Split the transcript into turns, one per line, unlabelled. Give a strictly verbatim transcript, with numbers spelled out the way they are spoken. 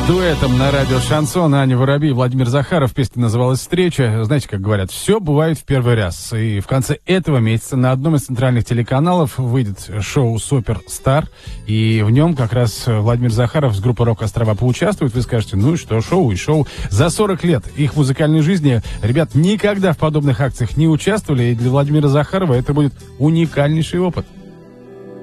Дуэтом на радио «Шансон» Аня Воробей и Владимир Захаров. Песня называлась «Встреча». Знаете, как говорят, все бывает в первый раз. И в конце этого месяца на одном из центральных телеканалов выйдет шоу «Суперстар». И в нем как раз Владимир Захаров с группы «Рок Острова» поучаствует. Вы скажете, ну и что, шоу и шоу. За сорок лет их музыкальной жизни ребят никогда в подобных акциях не участвовали. И для Владимира Захарова это будет уникальнейший опыт.